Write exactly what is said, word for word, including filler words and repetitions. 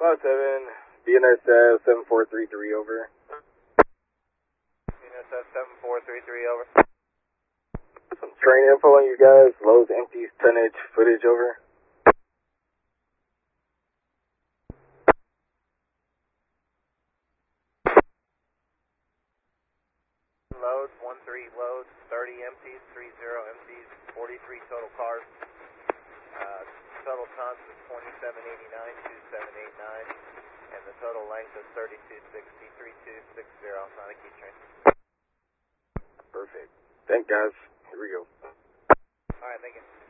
five seven, B N S F seven four three three, over. B N S F seven four three three, over. Some train info on you guys, loads, empties, tonnage, footage, over. Loads, one three loads, thirty empties, three zero empties, forty-three total cars. Uh, total tons is twenty-seven eighty-nine, twenty-seven eighty-nine, and the total length is thirty-two sixty, thirty-two sixty, not a key train. Perfect. Thank guys. Here we go. Alright, thank you.